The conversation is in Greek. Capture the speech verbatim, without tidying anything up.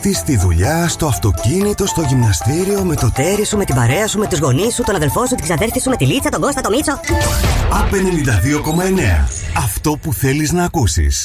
Τι στη δουλειά, στο αυτοκίνητο, στο γυμναστήριο, με το τέρι σου, με την παρέα σου, με τους γονείς σου, τον αδελφό σου, την ξαδέρφη σου, με τη Λίτσα, τον Κώστα, τον Μίτσο. Απ' ενενήντα δύο κόμμα εννέα. Αυτό που θέλεις να ακούσεις.